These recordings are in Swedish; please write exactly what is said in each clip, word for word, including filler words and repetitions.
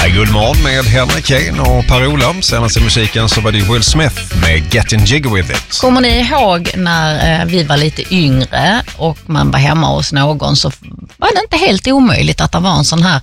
Här är Guldmorgon med Henrik Kane och Per-Ola. Senaste musiken så var det Will Smith med Getting Jiggy With It. Kommer ni ihåg när eh, vi var lite yngre och man var hemma hos någon, så var det inte helt omöjligt att det var en sån här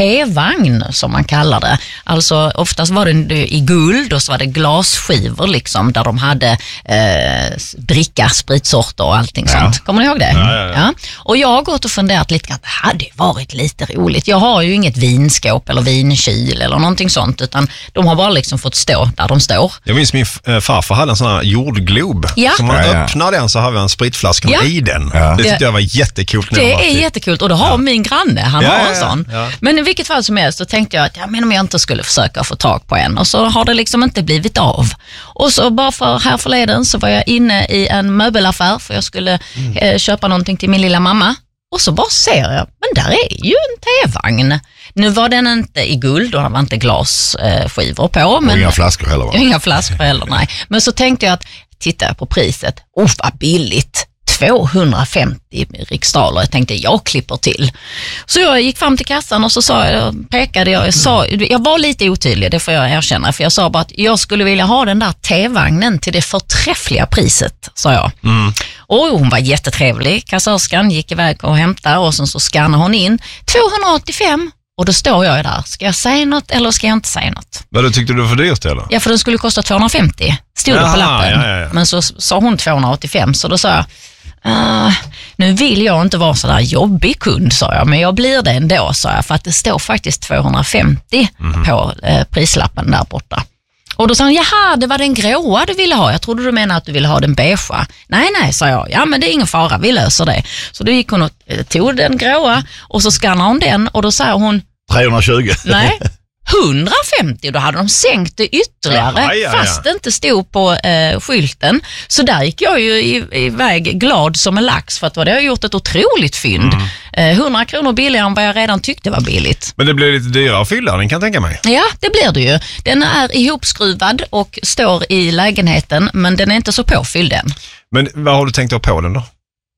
T-vagn som man kallar det. Alltså oftast var det i guld och så var det glasskivor liksom, där de hade eh, dricka, spritsorter och allting ja. sånt. Kommer ni ihåg det? Ja, ja, ja. Ja. Och jag har gått och funderat lite att det hade varit lite roligt. Jag har ju inget vinskåp eller vinkyl eller någonting sånt, utan de har bara liksom fått stå där de står. Jag minns min farfar hade en sån här jordglob. Ja. Så man ja, ja. öppnade den så hade vi en spritflaska ja. i den. Ja. Det tyckte jag var jättekult. Det är jättekult och det har ja. min granne, han ja, har en ja, ja. sån. Ja. Men i vilket fall som helst så tänkte jag att ja, men om jag inte skulle försöka få tag på en, och så har det liksom inte blivit av. Och så bara för här förleden så var jag inne i en möbelaffär för jag skulle mm. eh, köpa någonting till min lilla mamma. Och så bara ser jag, men där är ju en T-vagn. Nu var den inte i guld och det var inte glasskivor eh, på. Men, och inga flaskor heller va? Inga flaskor heller, nej. Men så tänkte jag att, titta jag på priset, oh vad billigt. tvåhundrafemtio riksdaler. Jag tänkte, jag klipper till. Så jag gick fram till kassan och så sa jag, pekade jag, jag sa, jag var lite otydlig, det får jag erkänna, för jag sa bara att jag skulle vilja ha den där T-vagnen till det förträffliga priset, sa jag. Mm. Och hon var jättetrevlig. Kassörskan gick iväg och hämtade och sen så skannade hon in tvåhundraåttiofem. Och då står jag där. Ska jag säga något eller ska jag inte säga något? Men då tyckte du för dyrt eller? Ja, för den skulle kosta tvåhundrafemtio. Stod det på lappen. Ja, ja, ja. Men så sa hon tvåhundraåttiofem, så då sa jag, Uh, nu vill jag inte vara sådär jobbig kund, sa jag, men jag blir det ändå, sa jag, för att det står faktiskt tvåhundrafemtio mm. på uh, prislappen där borta. Och då sa han, jaha, det var den gråa du ville ha. Jag trodde du menade att du ville ha den beigea. Nej, nej, sa jag. Ja, men det är ingen fara, vi löser det. Så då gick hon och uh, tog den gråa och så skannade hon den och då sa hon trehundratjugo. Nej, hundrafemtio, då hade de sänkt det ytterligare. Jaha, ja, ja. Fast det inte stod på eh, skylten. Så där gick jag ju i, iväg glad som en lax, för att vad det har gjort ett otroligt fynd. Mm. Eh, hundra kronor billigare än vad jag redan tyckte var billigt. Men det blir lite dyrare att fylla den, kan jag tänka mig. Ja, det blir det ju. Den är ihopskruvad och står i lägenheten, men den är inte så påfylld än. Men vad har du tänkt att ha på den då?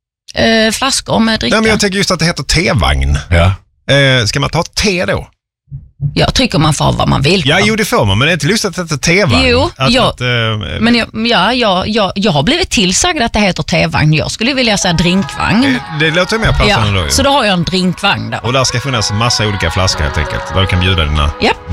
Eh, flaskor med dricka. Nej, men jag tänker just att det heter T-vagn. Ja. Eh, ska man ta te då? Jag tycker man får vad man vill. Ja, jo det får man, men det är inte lustigt att det heter T-vagn. Jo, att, jag, att, äh, men jag, ja, jag, jag, jag har blivit tillsagd att det heter T-vagn. Jag skulle vilja säga drinkvagn. Det, det låter mer passande ja, då. Ju. Så då har jag en drinkvagn då. Och där ska finnas en massa olika flaskor helt enkelt, där du kan bjuda dina... Ja.